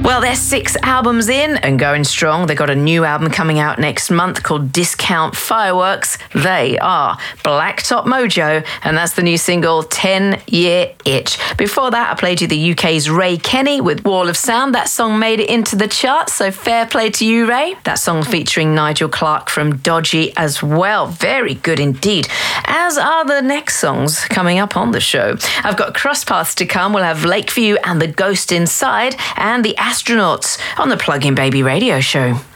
Well, they're 6 albums in and going strong. They got a new album coming out next month called Discount Fireworks. They are Blacktop Mojo, and that's the new single 10-Year Itch. Before that, I played you the UK's Ray Kenny with Wall of Sound. That song made it into the charts, so fair play to you, Ray. That song featuring Nigel Clark from Dodgy as well. Very good indeed. As are the next songs coming up on the show. I've got Cross Paths to come. We'll have Lakeview and The Ghost Inside, and the Astronauts on the Plug-in Baby radio show.